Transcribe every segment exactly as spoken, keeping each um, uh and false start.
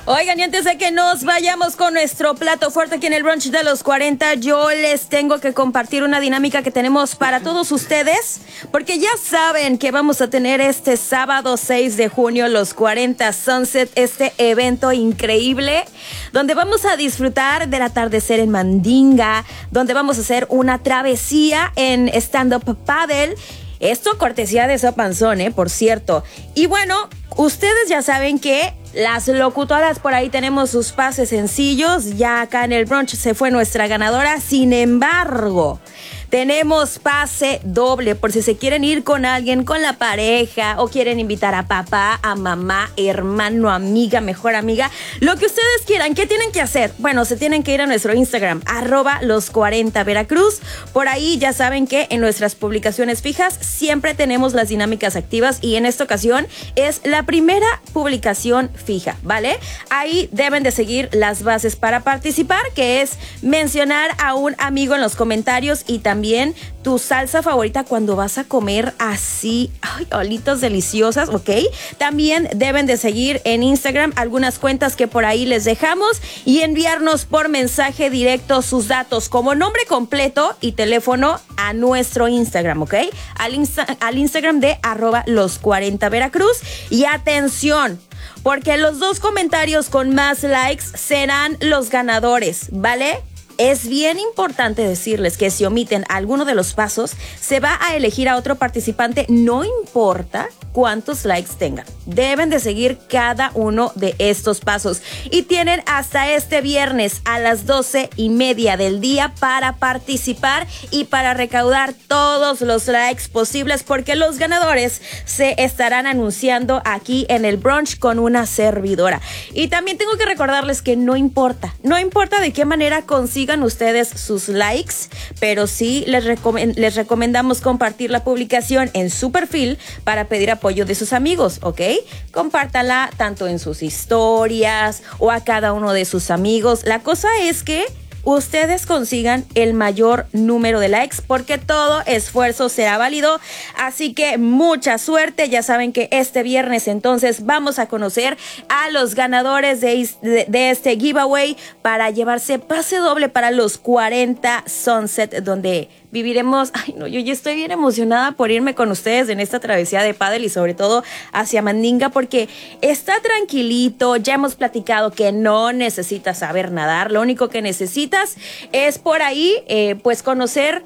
Oigan, y antes de que nos vayamos con nuestro plato fuerte aquí en el brunch de los cuarenta, yo les tengo que compartir una dinámica que tenemos para todos ustedes, porque ya saben que vamos a tener este sábado seis de junio los cuarenta Sunset, este evento increíble, donde vamos a disfrutar del atardecer en Mandinga, donde vamos a hacer una travesía en stand-up paddle. Esto cortesía de Sopanzón, ¿eh? Por cierto. Y bueno, ustedes ya saben que las locutoras por ahí tenemos sus pases sencillos. Ya acá en el brunch se fue nuestra ganadora. Sin embargo, tenemos pase doble por si se quieren ir con alguien, con la pareja, o quieren invitar a papá, a mamá, hermano, amiga, mejor amiga, lo que ustedes quieran. ¿Qué tienen que hacer? Bueno, se tienen que ir a nuestro Instagram, arroba los cuarenta Veracruz. Por ahí ya saben que en nuestras publicaciones fijas siempre tenemos las dinámicas activas, y en esta ocasión es la primera publicación fija, ¿vale? Ahí deben de seguir las bases para participar, que es mencionar a un amigo en los comentarios y también También tu salsa favorita cuando vas a comer así, ay, olitas deliciosas, ¿ok? También deben de seguir en Instagram algunas cuentas que por ahí les dejamos y enviarnos por mensaje directo sus datos como nombre completo y teléfono a nuestro Instagram, ¿ok? Al, insta- al Instagram de arroba los cuarenta Veracruz. Y atención, porque los dos comentarios con más likes serán los ganadores, ¿vale? Es bien importante decirles que si omiten alguno de los pasos, se va a elegir a otro participante, no importa cuántos likes tengan. Deben de seguir cada uno de estos pasos y tienen hasta este viernes a las doce y media del día para participar y para recaudar todos los likes posibles, porque los ganadores se estarán anunciando aquí en el brunch con una servidora. Y también tengo que recordarles que no importa, no importa de qué manera consigan ustedes sus likes, pero sí les, recom- les recomendamos compartir la publicación en su perfil para pedir apoyo de sus amigos, ¿ok? Compártanla tanto en sus historias o a cada uno de sus amigos. La cosa es que ustedes consigan el mayor número de likes, porque todo esfuerzo será válido. Así que mucha suerte. Ya saben que este viernes entonces vamos a conocer a los ganadores de, de, de este giveaway para llevarse pase doble para los cuarenta Sunset, donde viviremos, ay no, yo ya estoy bien emocionada por irme con ustedes en esta travesía de pádel y sobre todo hacia Mandinga, porque está tranquilito. Ya hemos platicado que no necesitas saber nadar, lo único que necesitas es por ahí, eh, pues conocer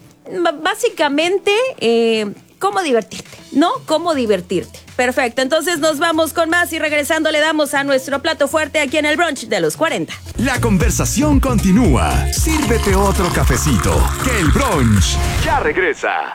básicamente eh, cómo divertirte, ¿no? Cómo divertirte. Perfecto, entonces nos vamos con más y regresando le damos a nuestro plato fuerte aquí en el brunch de los cuarenta. La conversación continúa. Sírvete otro cafecito, que el brunch ya regresa.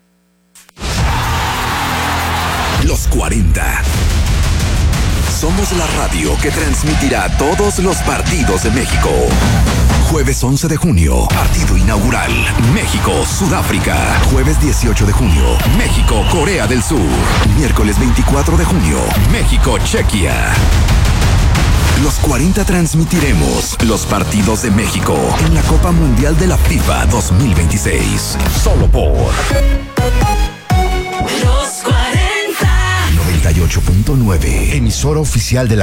Los cuarenta. Somos la radio que transmitirá todos los partidos de México. Jueves once de junio, partido inaugural, México-Sudáfrica. Jueves dieciocho de junio, México-Corea del Sur. Miércoles veinticuatro de junio, México-Chequia. Los cuarenta transmitiremos los partidos de México en la Copa Mundial de la FIFA dos mil veintiséis. Solo por Los cuarenta. noventa y ocho punto nueve, emisora oficial de la